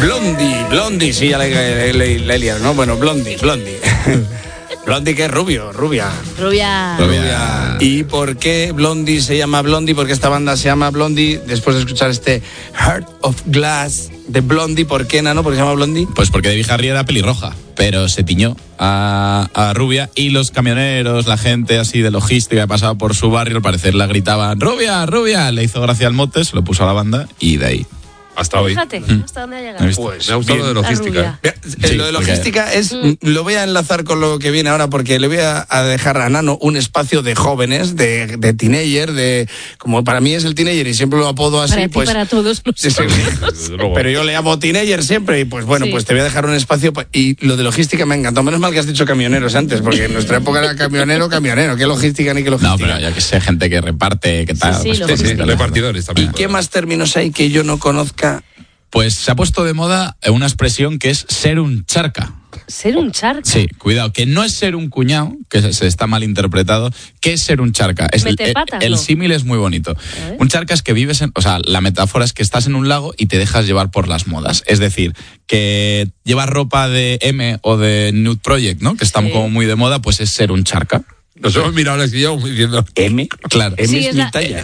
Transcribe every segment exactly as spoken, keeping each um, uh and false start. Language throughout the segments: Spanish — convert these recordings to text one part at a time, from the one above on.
Blondie, Blondie, sí, ya le, le, le, le he liado, ¿no? Bueno, Blondie, Blondie. Blondie, que es rubio, rubia. Rubia. Rubia. ¿Y por qué Blondie se llama Blondie? Porque esta banda se llama Blondie, después de escuchar este Heart of Glass de Blondie. ¿Por qué, Nano? ¿Por qué se llama Blondie? Pues porque Debbie Harry era pelirroja, pero se tiñó a, a rubia, y los camioneros, la gente así de logística que pasaba por su barrio, al parecer la gritaban rubia, rubia. Le hizo gracia al mote, se lo puso a la banda y de ahí. Hasta hoy. Fíjate, hasta dónde ha llegado. Pues me ha gustado lo de logística. Eh, Sí, lo de logística es, Mm. lo voy a enlazar con lo que viene ahora, porque le voy a, a dejar a Nano un espacio de jóvenes, de, de teenager, de como para mí es el teenager y siempre lo apodo así, Para ti, pues para todos los sí, sí, Desde luego. pero yo le llamo teenager siempre y pues bueno, Sí. pues te voy a dejar un espacio pa- y lo de logística me ha encantado. Menos mal que has dicho camioneros antes, porque en nuestra época era camionero, camionero, qué logística ni qué No, logística. pero ya que sé, gente que reparte, que tal. sí, pues, lo Sí, sí, logística. repartidores ¿Y también. qué más términos hay que yo no conozca? Pues se ha puesto de moda una expresión que es ser un charca. Ser un charca. Sí, cuidado, que no es ser un cuñado, que se, se está mal interpretado. ¿Qué es ser un charca? Es el, Mete patas, el ¿no? símil es muy bonito. ver. Un charca es que vives en, o sea, la metáfora es que estás en un lago y te dejas llevar por las modas. Es decir, que llevas ropa de M o de Nude Project, ¿no? Que están Sí. como muy de moda, pues es ser un charca. Nos hemos mirado la silla diciendo M. Claro. M Sí, es es mi la- talla.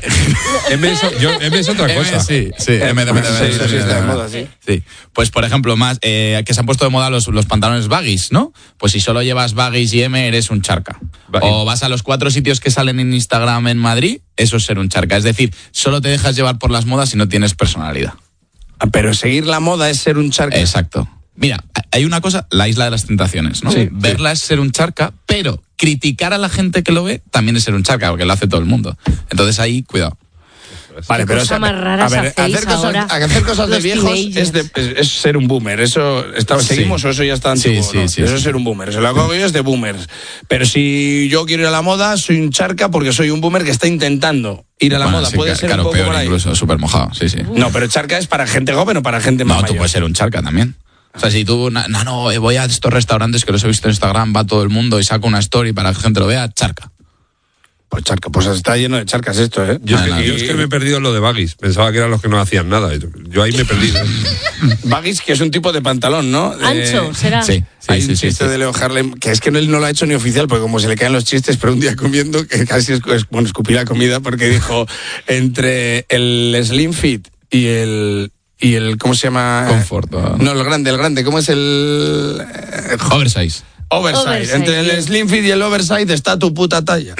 M es, yo, M es otra cosa. M, sí, sí, M de M de Sí, eso sí está de M. moda, sí. Sí, pues por ejemplo, más eh, que se han puesto de moda los, los pantalones baggies, ¿no? Pues si solo llevas baggies y M, eres un charca. Va- O vas a los cuatro sitios que salen en Instagram en Madrid, eso es ser un charca. Es decir, solo te dejas llevar por las modas y no tienes personalidad. Ah, pero seguir la moda es ser un charca. Exacto. Mira, hay una cosa, la isla de las tentaciones, ¿no? Sí, Verla es ser un charca, pero criticar a la gente que lo ve también es ser un charca, porque lo hace todo el mundo. Entonces ahí, cuidado. Vale, Qué pero cosa o sea, más raras a ver, hacéis hacer cosas, ahora, hacer cosas de los viejos teenagers. es, de, es, es ser un boomer. Eso está, Sí. seguimos o eso ya está Sí, antiguo. sí, ¿no? sí, eso sí. es ser un boomer. Eso lo hago yo es de boomers. Pero si yo quiero ir a la moda, soy un charca porque soy un boomer que está intentando ir a la Bueno, moda. sí, Puede ca- ser claro, un poco peor por ahí. incluso, súper mojado, sí, sí. No, pero charca es para gente joven o para gente más No, tú mayor. puedes ser un charca también. O sea, si tú, no, no, eh, voy a estos restaurantes que los he visto en Instagram, va todo el mundo y saco una story para que la gente lo vea, charca. Pues charca, pues está lleno de charcas esto, ¿eh? Yo, es Ah, que, no. yo es que me he perdido en lo de baggies. Pensaba que eran los que no hacían nada. Yo ahí me he perdido. Baggies, que es un tipo de pantalón, ¿no? Ancho, Eh, será. Sí, sí, Hay sí, un sí, chiste sí. de Leo Harlem, que es que él no lo ha hecho ni oficial, porque como se le caen los chistes, pero un día comiendo, que casi es, es- bueno, escupí la comida, porque dijo, entre el Slim Fit y el, y el, ¿cómo se llama? Comfort, o- No, el grande, el grande, ¿cómo es el? eh, Oversize. Oversize. Oversize, Entre el bien. Slim Fit y el Oversize está tu puta talla.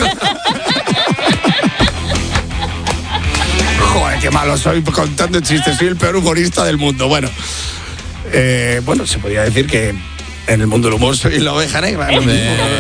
Joder, qué malo soy contando chistes, soy el peor humorista del mundo. Bueno, eh, bueno, se podría decir que en el mundo del humor soy la oveja negra, ¿no? Eh,